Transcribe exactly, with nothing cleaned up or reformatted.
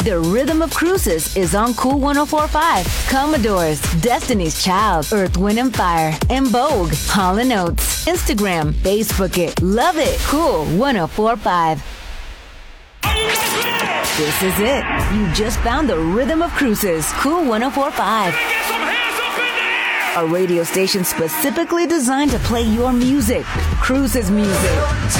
The Rhythm of Cruises is on Cool one oh four point five. Commodores, Destiny's Child, Earth, Wind and Fire, and Vogue, Hall and Oates. Instagram, Facebook it, love it. Cool one oh four point five. This is it. You just found the Rhythm of Cruises. Cool one oh four point five. A radio station specifically designed to play your music. Cruises music.